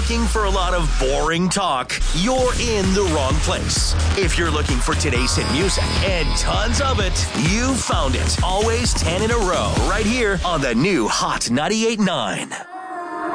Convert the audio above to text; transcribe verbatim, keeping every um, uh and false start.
looking for a lot of boring talk, you're in the wrong place. If you're looking for today's hit music and tons of it, you found it. Always ten in a row right here on the new Hot ninety-eight point nine.